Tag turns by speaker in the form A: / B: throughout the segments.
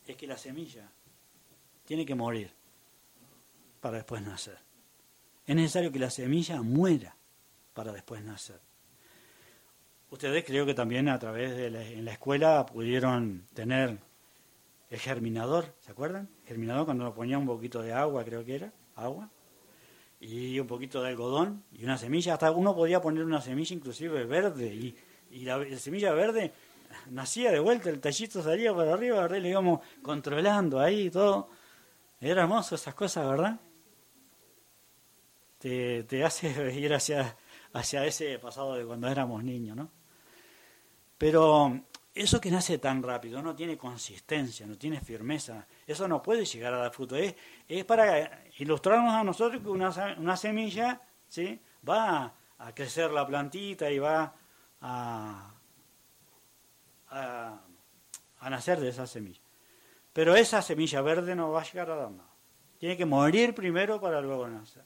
A: es que la semilla tiene que morir para después nacer. Es necesario que la semilla muera para después nacer. Ustedes creo que también a través de en la escuela pudieron tener el germinador, ¿se acuerdan? El germinador cuando nos ponía un poquito de agua, creo que era, agua, y un poquito de algodón y una semilla, hasta uno podía poner una semilla inclusive verde, y la semilla verde nacía de vuelta, el tallito salía para arriba, ¿verdad? Y le íbamos controlando ahí y todo. Era hermoso esas cosas, ¿verdad? Te hace ir hacia ese pasado de cuando éramos niños, ¿no? Pero eso que nace tan rápido no tiene consistencia, no tiene firmeza, eso no puede llegar a dar fruto. Es para ilustrarnos a nosotros que una semilla, ¿sí?, va a crecer la plantita y va a nacer de esa semilla. Pero esa semilla verde no va a llegar a dar nada. Tiene que morir primero para luego nacer.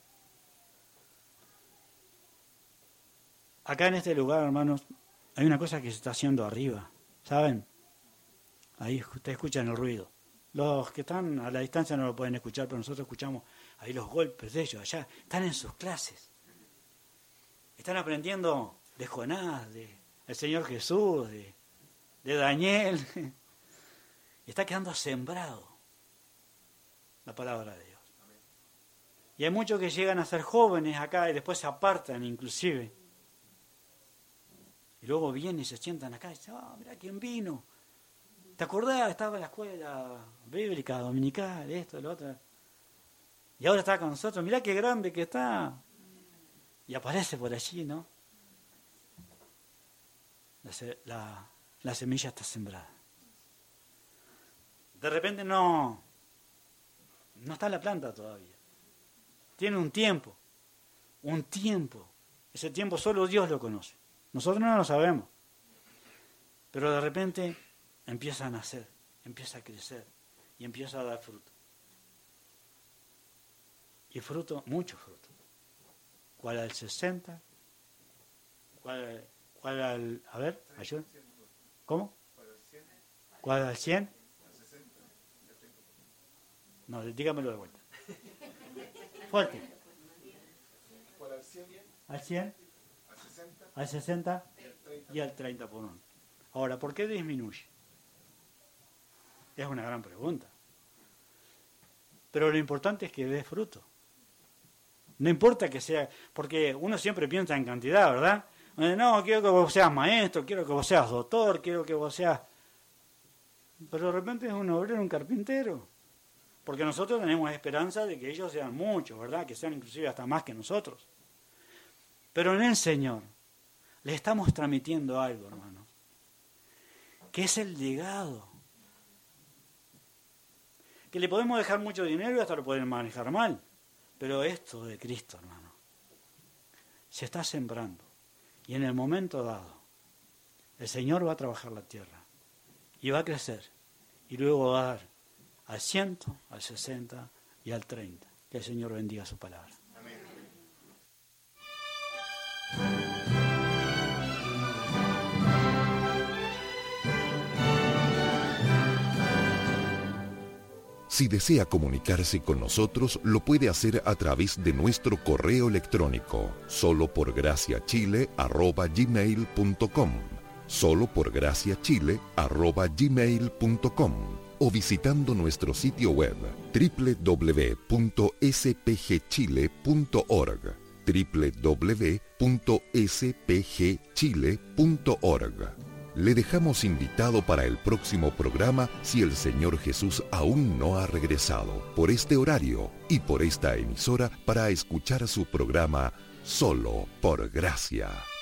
A: Acá en este lugar, hermanos, hay una cosa que se está haciendo arriba, ¿saben? Ahí ustedes escuchan el ruido. Los que están a la distancia no lo pueden escuchar, pero nosotros escuchamos ahí los golpes de ellos allá. Están en sus clases. Están aprendiendo de Jonás, del Señor Jesús, de Daniel. Está quedando sembrado la palabra de Dios. Y hay muchos que llegan a ser jóvenes acá y después se apartan inclusive. Y luego vienen y se sientan acá y dicen, mirá quién vino. ¿Te acordás? Estaba en la escuela bíblica, dominical, esto, lo otro. Y ahora está con nosotros, mirá qué grande que está. Y aparece por allí, ¿no? La semilla está sembrada. De repente no está la planta todavía. Tiene un tiempo. Ese tiempo solo Dios lo conoce. Nosotros no lo sabemos. Pero de repente empieza a nacer, empieza a crecer y empieza a dar fruto. Y fruto, mucho fruto. ¿Cuál al 60? ¿Cuál al... A ver, ayuda. ¿Cómo? ¿Cuál al 100? No, dígamelo de vuelta. Fuerte.
B: ¿Cuál al 100?
A: ¿Al 100? ¿Al 60? Y al 30 por uno. Ahora, ¿por qué disminuye? Es una gran pregunta. Pero lo importante es que dé fruto. No importa que sea, porque uno siempre piensa en cantidad, ¿verdad? No, quiero que vos seas maestro, quiero que vos seas doctor, quiero que vos seas... Pero de repente es un obrero, un carpintero. Porque nosotros tenemos esperanza de que ellos sean muchos, ¿verdad? Que sean inclusive hasta más que nosotros. Pero en el Señor le estamos transmitiendo algo, hermano, que es el legado. Que le podemos dejar mucho dinero y hasta lo pueden manejar mal. Pero esto de Cristo, hermano, se está sembrando. Y en el momento dado, el Señor va a trabajar la tierra. Y va a crecer. Y luego va a dar al 100, al 60 y al 30. Que el Señor bendiga su palabra.
B: Amén.
C: Si desea comunicarse con nosotros, lo puede hacer a través de nuestro correo electrónico, soloporgraciachile@gmail.com, soloporgraciachile@gmail.com, o visitando nuestro sitio web www.spgchile.org, www.spgchile.org. Le dejamos invitado para el próximo programa si el Señor Jesús aún no ha regresado, por este horario y por esta emisora, para escuchar su programa Solo por Gracia.